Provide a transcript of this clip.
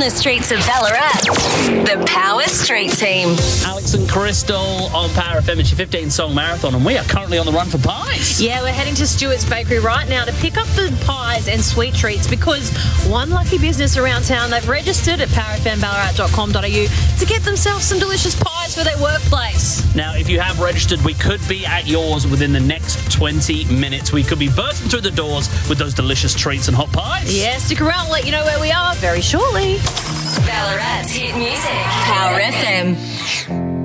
the streets of Ballarat. The Power Street Team. Alex and Crystal on Power FM. It's your 15-song marathon, and we are currently on the run for pies. Yeah, we're heading to Stewart's Bakery right now to pick up the pies and sweet treats because one lucky business around town, they've registered at powerfmballarat.com.au to get themselves some delicious pies for their workplace. Now, if you have registered, we could be at yours within the next 20 minutes. We could be bursting through the doors with those delicious treats and hot pies. Yeah, stick around. We'll let you know where we are very shortly. Ballarat's hit music. Power FM.